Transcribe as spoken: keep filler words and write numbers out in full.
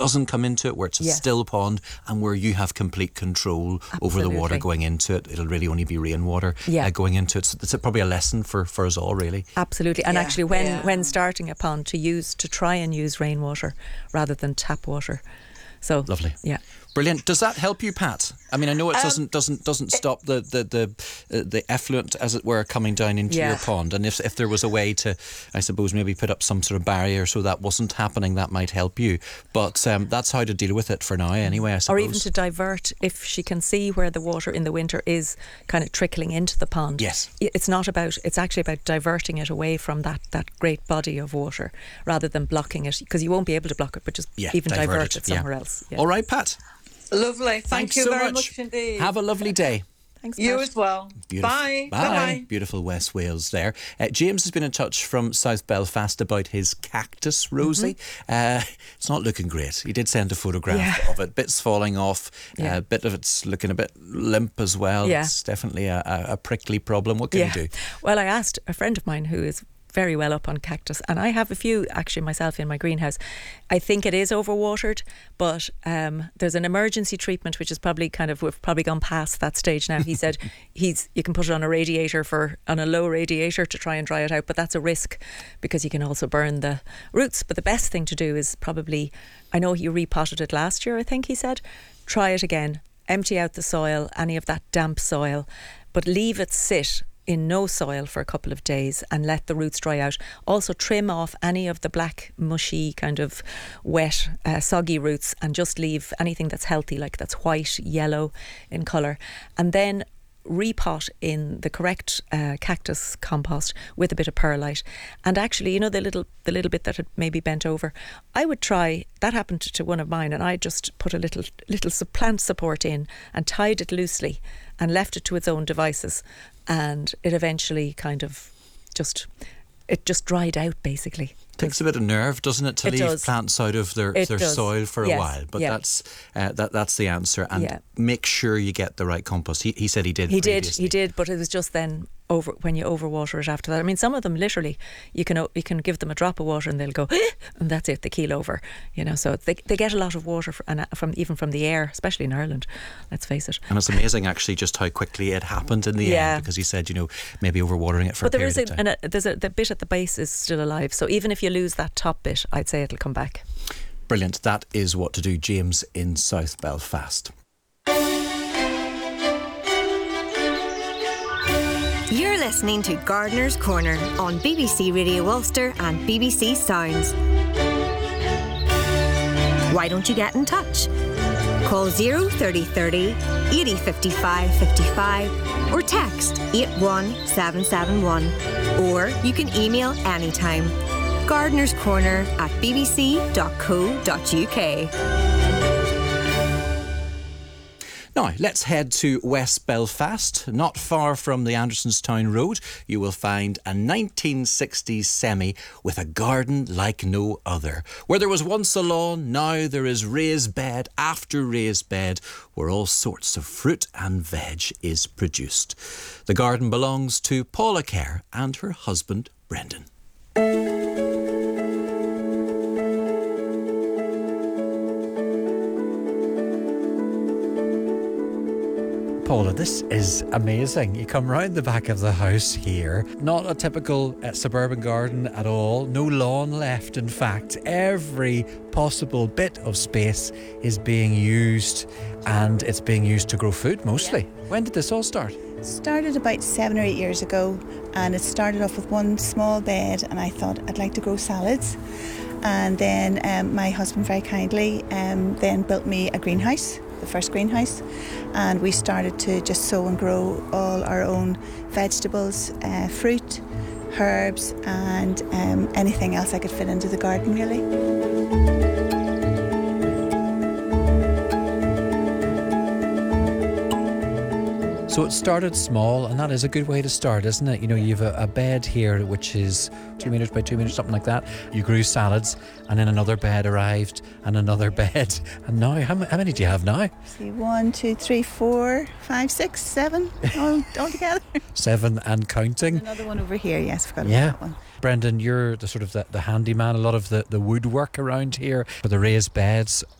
doesn't come into it, where it's a Yes. still pond and where you have complete control over the water Absolutely. going into it. It'll really only be rainwater Yeah. uh, going into it. So it's probably a lesson for, for us all, really. Absolutely. And Yeah, actually, when, yeah. when starting a pond, to use to try and use rainwater rather than tap water. So Lovely. Yeah. Brilliant. Does that help you, Pat? I mean, I know it Um, doesn't doesn't doesn't stop the the the, uh, the effluent, as it were, coming down into Yeah. your pond. And if if there was a way to, I suppose, maybe put up some sort of barrier so that wasn't happening, that might help you. But um, that's how to deal with it for now, anyway, I suppose. Or even to divert, if she can see where the water in the winter is kind of trickling into the pond. Yes. I- It's not about, it's actually about diverting it away from that, that great body of water rather than blocking it, because you won't be able to block it, but just Yeah, even divert divert, it, it, yeah. somewhere else. Yeah. All right, Pat. Lovely. Thank Thanks you so very much. much indeed. Have a lovely day. Thanks, You Pat. as well. Beautiful. Bye. Bye. Bye-bye. Beautiful West Wales there. Uh, James has been in touch from South Belfast about his cactus, Rosie. Uh, it's not looking great. He did send a photograph Yeah. of it. Bits falling off. A Yeah. uh, bit of it's looking a bit limp as well. Yeah. It's definitely a, a, a prickly problem. What can Yeah. you do? Well, I asked a friend of mine who is very well up on cactus, and I have a few actually myself in my greenhouse. I think it is overwatered, but um, there's an emergency treatment which is probably kind of, we've probably gone past that stage now. He said he's you can put it on a radiator for on a low radiator to try and dry it out, but that's a risk because you can also burn the roots. But the best thing to do is probably, I know you repotted it last year, I think he said, try it again, empty out the soil, any of that damp soil, but leave it sit in no soil for a couple of days and let the roots dry out. Also trim off any of the black, mushy, kind of wet, uh, soggy roots, and just leave anything that's healthy, like that's white, yellow in colour. And then repot in the correct uh, cactus compost with a bit of perlite. And actually, you know, the little the little bit that had maybe bent over, I would try, that happened to one of mine, and I just put a little little su- plant support in and tied it loosely and left it to its own devices, and it eventually kind of just it just dried out, basically. Takes a bit of nerve, doesn't it, to It leave does. plants out of their, It their does. soil for a Yes. while. But Yeah. that's uh, that that's the answer. And Yeah. make sure you get the right compost. He, he said he did He did, previously. he did, but it was just then over when you overwater it after that. I mean, some of them literally, you can o- you can give them a drop of water and they'll go, and that's it, they keel over. You know, so they they get a lot of water for, and, uh, from even from the air, especially in Ireland. Let's face it. And it's amazing, actually, just how quickly it happened in the Yeah. end, because he said, you know, maybe overwatering it for But a there period is of a, time. an, a there's a the bit at the base is still alive. So even if you lose that top bit, I'd say it'll come back. Brilliant. That is what to do. James in South Belfast. You're listening to Gardener's Corner on B B C Radio Ulster and B B C Sounds. Why don't you get in touch? Call zero thirty thirty, eighty fifty-five fifty-five or text eight one seven seven one, or you can email anytime. Gardener's Corner at b b c dot co dot u k. Now, let's head to West Belfast. Not far from the Andersonstown Road, you will find a nineteen sixties semi with a garden like no other. Where there was once a lawn, now there is raised bed after raised bed, where all sorts of fruit and veg is produced. The garden belongs to Paula Kerr and her husband, Brendan. Paula, this is amazing. You come round the back of the house here. Not a typical uh, suburban garden at all. No lawn left, in fact. Every possible bit of space is being used, and it's being used to grow food mostly. When did this all start? Started about seven or eight years ago, and it started off with one small bed, and I thought I'd like to grow salads. And then um, my husband very kindly um, then built me a greenhouse, the first greenhouse, and we started to just sow and grow all our own vegetables, uh, fruit, herbs, and um, anything else I could fit into the garden, really. So it started small, and that is a good way to start, isn't it? You know, you have a, a bed here which is two metres by two metres, something like that. You grew salads, and then another bed arrived, and another bed. And now, how, how many do you have now? See, one, two, three, four, five, six, seven, all, all together. Seven and counting. Another one over here, yes, I forgot Yeah. about that one. Brendan, you're the sort of the, the handyman. A lot of the, the woodwork around here for the raised beds